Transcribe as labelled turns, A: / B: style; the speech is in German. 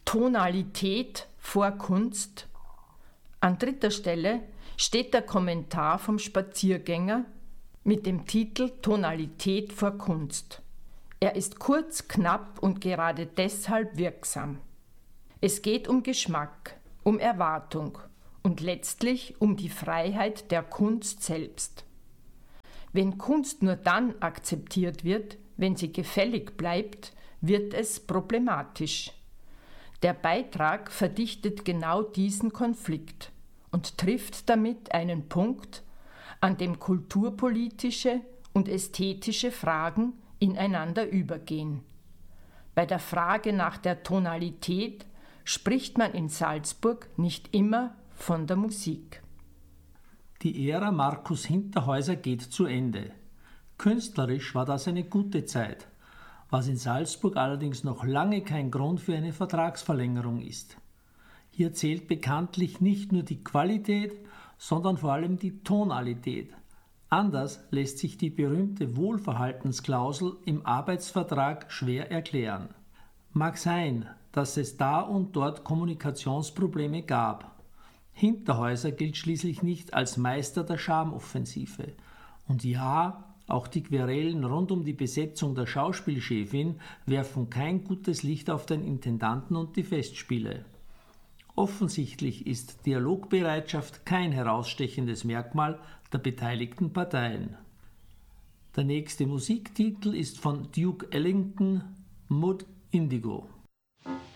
A: Tonalität vor Kunst? An dritter Stelle steht der Kommentar vom Spaziergänger mit dem Titel Tonalität vor Kunst. Er ist kurz, knapp und gerade deshalb wirksam. Es geht um Geschmack, um Erwartung und letztlich um die Freiheit der Kunst selbst. Wenn Kunst nur dann akzeptiert wird, wenn sie gefällig bleibt, wird es problematisch. Der Beitrag verdichtet genau diesen Konflikt und trifft damit einen Punkt, an dem kulturpolitische und ästhetische Fragen ineinander übergehen. Bei der Frage nach der Tonalität spricht man in Salzburg nicht immer von der Musik.
B: Die Ära Markus Hinterhäuser geht zu Ende. Künstlerisch war das eine gute Zeit, was in Salzburg allerdings noch lange kein Grund für eine Vertragsverlängerung ist. Hier zählt bekanntlich nicht nur die Qualität, sondern vor allem die Tonalität. Anders lässt sich die berühmte Wohlverhaltensklausel im Arbeitsvertrag schwer erklären. Mag sein, dass es da und dort Kommunikationsprobleme gab. Hinterhäuser gilt schließlich nicht als Meister der Charmeoffensive. Und ja, auch die Querelen rund um die Besetzung der Schauspielchefin werfen kein gutes Licht auf den Intendanten und die Festspiele. Offensichtlich ist Dialogbereitschaft kein herausstechendes Merkmal der beteiligten Parteien. Der nächste Musiktitel ist von Duke Ellington, Mood Indigo.